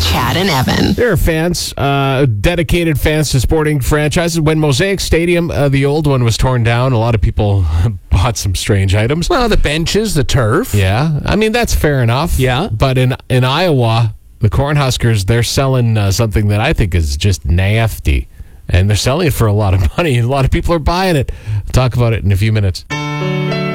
Chad and Evan. There are fans, dedicated fans to sporting franchises. When Mosaic Stadium, the old one, was torn down, a lot of people bought some strange items. Well, the benches, the turf. Yeah, I mean, that's fair enough. Yeah. But in Iowa, the Cornhuskers, they're selling something that I think is just nasty. And they're selling it for a lot of money. A lot of people are buying it. We'll talk about it in a few minutes.